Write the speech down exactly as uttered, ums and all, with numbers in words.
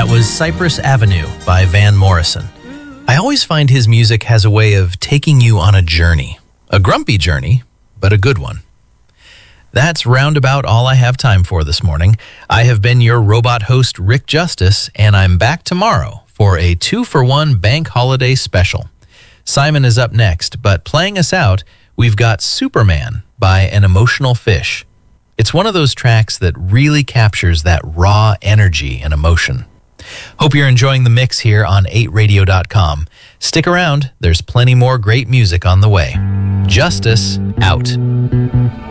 That was Cypress Avenue by Van Morrison. I always find his music has a way of taking you on a journey. A grumpy journey, but a good one. That's roundabout all I have time for this morning. I have been your robot host, Rick Justice, and I'm back tomorrow for a two-for-one bank holiday special. Simon is up next, but playing us out, we've got Superman by An Emotional Fish. It's one of those tracks that really captures that raw energy and emotion. Hope you're enjoying the mix here on eight radio dot com. Stick around, there's plenty more great music on the way. Justice, out.